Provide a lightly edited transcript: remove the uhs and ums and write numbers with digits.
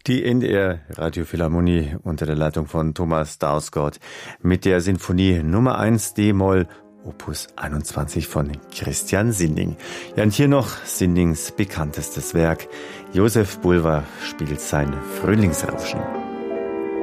Die NDR Radiophilharmonie unter der Leitung von Thomas Dausgaard mit der Sinfonie Nummer 1 D-Moll Opus 21 von Christian Sinding. Ja, und hier noch Sindings bekanntestes Werk. Josef Bulwer spielt sein Frühlingsrauschen.